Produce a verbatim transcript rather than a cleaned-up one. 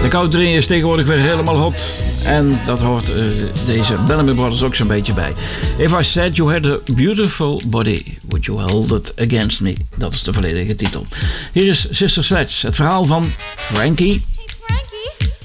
De country is tegenwoordig weer helemaal hot. En dat hoort uh, deze Bellamy Brothers ook zo'n beetje bij. If I said you had a beautiful body, would you hold it against me? Dat is de volledige titel. Hier is Sister Sledge, het verhaal van Frankie